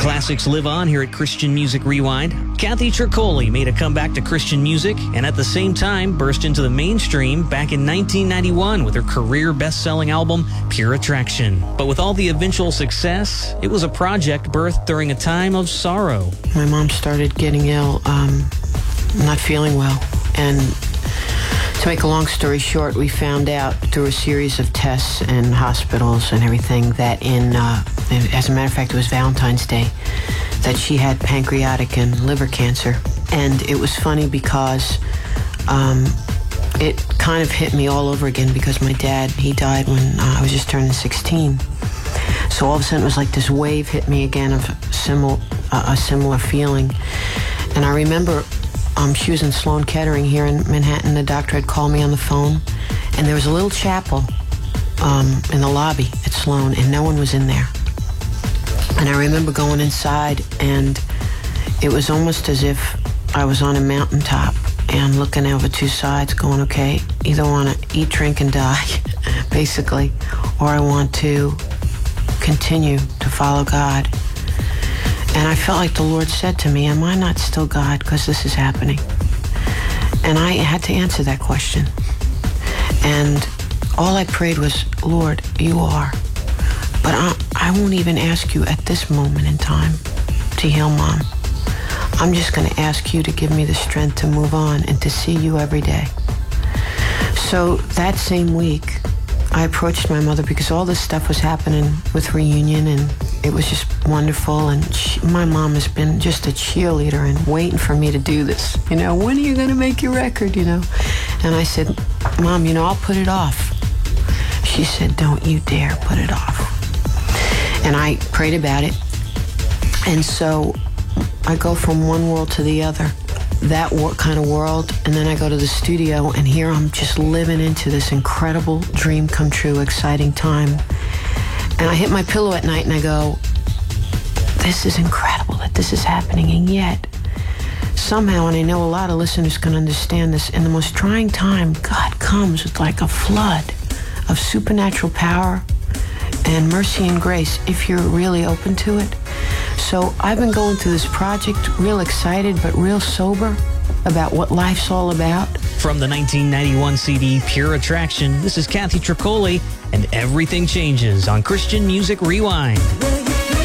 Classics live on here at Christian Music Rewind. Kathy Tricoli made a comeback to Christian music and at the same time burst into the mainstream back in 1991 with her career best-selling album, Pure Attraction. But with all the eventual success, it was a project birthed during a time of sorrow. My mom started getting ill, not feeling well, and to make a long story short, we found out through a series of tests and hospitals and everything that as a matter of fact, it was Valentine's Day, that she had pancreatic and liver cancer. And it was funny because it kind of hit me all over again because my dad, he died when I was just turning 16. So all of a sudden it was like this wave hit me again of a similar feeling. And I remember she was in Sloan Kettering here in Manhattan. The doctor had called me on the phone, and there was a little chapel in the lobby at Sloan, and no one was in there. And I remember going inside, and it was almost as if I was on a mountaintop and looking over two sides going, okay, either want to eat, drink, and die, basically, or I want to continue to follow God. And I felt like the Lord said to me, am I not still God because this is happening? And I had to answer that question. And all I prayed was, Lord, you are. But I won't even ask you at this moment in time to heal Mom. I'm just going to ask you to give me the strength to move on and to see you every day. So that same week, I approached my mother because all this stuff was happening with Reunion, and it was just wonderful. And my mom has been just a cheerleader and waiting for me to do this. When are you going to make your record, And I said, Mom, I'll put it off. She said, don't you dare put it off. And I prayed about it. And so I go from one world to the other, that kind of world, and then I go to the studio, and here I'm just living into this incredible dream come true, exciting time. And I hit my pillow at night and I go, this is incredible that this is happening. And yet, somehow, and I know a lot of listeners can understand this, in the most trying time, God comes with like a flood of supernatural power and mercy and grace if you're really open to it. So I've been going through this project real excited but real sober about what life's all about. From the 1991 CD Pure Attraction, this is Kathy Tricoli, and Everything Changes on Christian Music Rewind.